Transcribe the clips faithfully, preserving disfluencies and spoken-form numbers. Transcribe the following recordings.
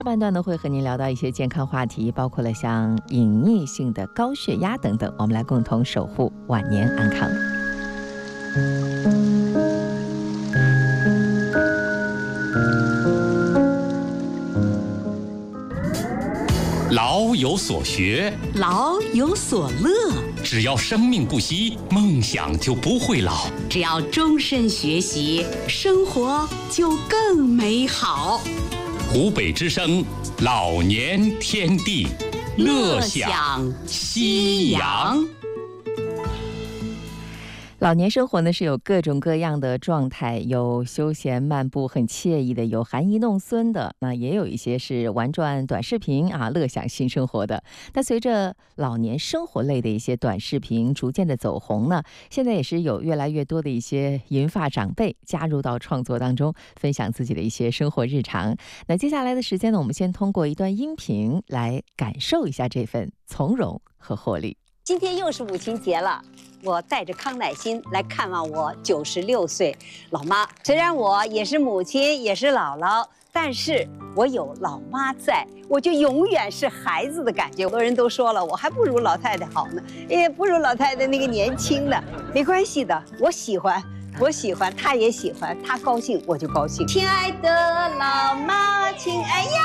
下半段呢会和您聊到一些健康话题，包括了像隐匿性的高血压等等，我们来共同守护晚年安康。 老有所学， 老有所乐。 只要生命不息，梦想就不会老； 只要终身学习，生活就更美好。 湖北之声，老年天地，乐享夕阳。 老年生活呢是有各种各样的状态，有休闲漫步很惬意的，有含饴弄孙的，那也有一些是玩转短视频啊，乐享新生活的。那随着老年生活类的一些短视频逐渐的走红呢，现在也是有越来越多的一些银发长辈加入到创作当中，分享自己的一些生活日常。那接下来的时间呢，我们先通过一段音频来感受一下这份从容和活力。 今天又是母亲节了，我带着康乃馨来看望我九十六岁老妈。虽然我也是母亲，也是姥姥，但是我有老妈在，我就永远是孩子的感觉。很多人都说了，我还不如老太太好呢，也不如老太太那个年轻的。没关系的，我喜欢，我喜欢，她也喜欢，她高兴我就高兴。亲爱的老妈，亲爱呀，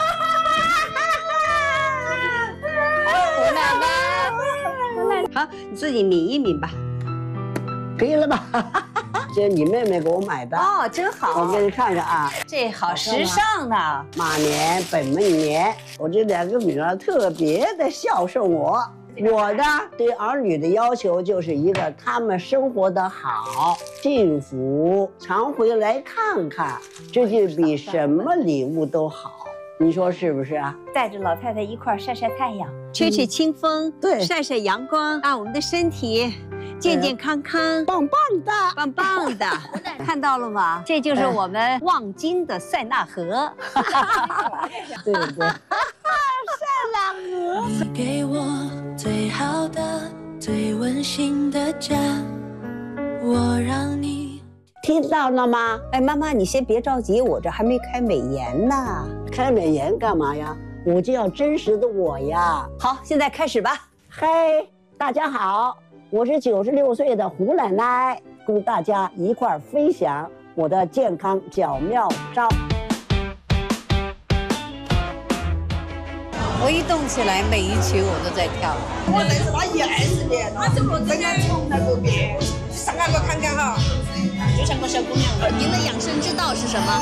我奶奶。好，你自己抿一抿吧， 可以了吧？这是你妹妹给我买的哦，真好。 我给你看看啊， 这好时尚呢。 马年本命年，我这两个女儿特别的孝顺我。我呢，对儿女的要求就是一个，他们生活的好、幸福，常回来看看，这就比什么礼物都好。你说是不是啊？ 带着老太太一块晒晒太阳，吹吹清风， 对， 晒晒阳光，让我们的身体健健康康， 棒棒的， 棒棒的。看到了吗？这就是我们望京的塞纳河。 对对对， 塞纳河。 你给我最好的、最温馨的家，我让你。 听到了吗？ 哎，妈妈，你先别着急，我这还没开美颜呢。 开美颜干嘛呀？我就要真实的我呀。 好，现在开始吧。 嘿，大家好，我是九十六岁的胡奶奶，跟大家一块儿分享我的健康小妙招。 我一动起来，每一曲我都在跳。 我认识他一二十年了，他怎么真的从来不变？上来给我看看哈，就像个小姑娘。 您的养生之道是什么？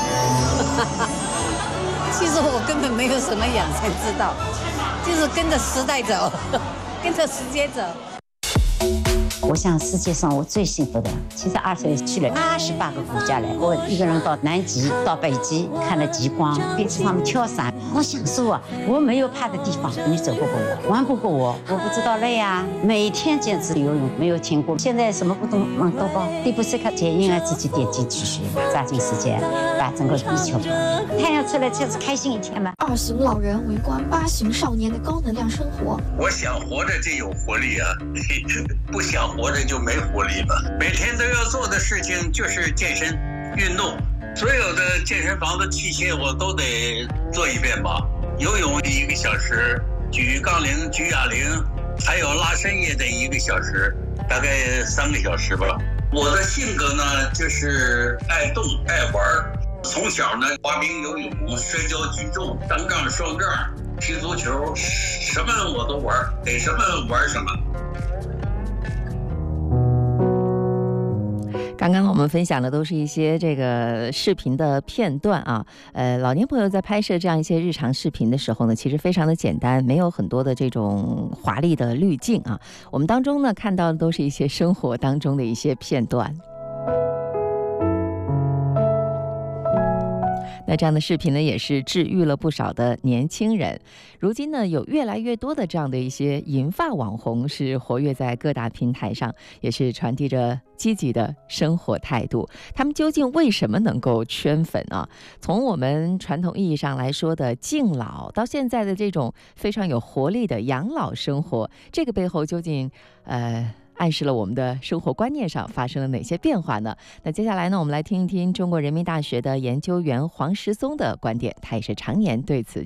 其实我根本没有什么养生之道，就是跟着时代走，跟着时间走。 我想世界上我最幸福的，七十二岁去了二十八个国家来，我一个人到南极、到北极看了极光，飞机上面跳伞，好享受啊！我没有怕的地方，你走不过我，玩不过我，我不知道累啊！每天坚持游泳，没有停过。现在什么不懂忙都报，第不是课前应该自己点进去学，抓紧时间把整个地球跑。太阳出来就是开心一天嘛。 二型老人围观八型少年的高能量生活。 我想活着就有活力啊，不想活着就没活力了。每天都要做的事情就是健身运动，所有的健身房的器械我都得做一遍吧。游泳一个小时，举杠铃、举哑铃，还有拉伸也得一个小时，大概三个小时吧。我的性格呢，就是爱动爱玩。从小呢，滑冰、游泳、摔跤、举重、单杠、双杠、踢足球，什么我都玩，给什么玩什么。 刚刚我们分享的都是一些这个视频的片段啊，呃，老年朋友在拍摄这样一些日常视频的时候呢，其实非常的简单，没有很多的这种华丽的滤镜啊。我们当中呢看到的都是一些生活当中的一些片段。那这样的视频呢，也是治愈了不少的年轻人。如今呢，有越来越多的这样的一些银发网红是活跃在各大平台上，也是传递着积极的生活态度。他们究竟为什么能够圈粉啊？从我们传统意义上来说的敬老，到现在的这种非常有活力的养老生活，这个背后究竟呃？暗示了我们的生活观念上发生了哪些变化呢？那接下来呢，我们来听一听中国人民大学的研究员黄石松的观点，他也是常年对此